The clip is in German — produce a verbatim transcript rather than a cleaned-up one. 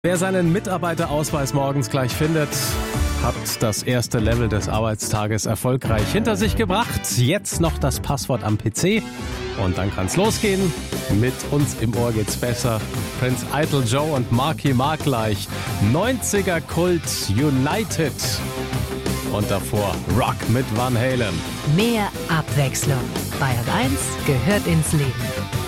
Wer seinen Mitarbeiterausweis morgens gleich findet, hat das erste Level des Arbeitstages erfolgreich hinter sich gebracht. Jetzt noch das Passwort am P C und dann kann's losgehen. Mit uns im Ohr geht's besser. Prince Idol Joe und Marky Mark gleich. neunziger Kult United. Und davor Rock mit Van Halen. Mehr Abwechslung. Bayern eins gehört ins Leben.